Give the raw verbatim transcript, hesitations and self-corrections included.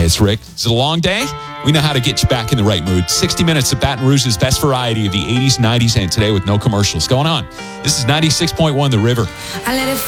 this, Rick. Is it a long day? We know how to get you back in the right mood. sixty minutes of Baton Rouge's best variety of the eighties, nineties, and today with no commercials. Going on. This is ninety-six point one The River. I let it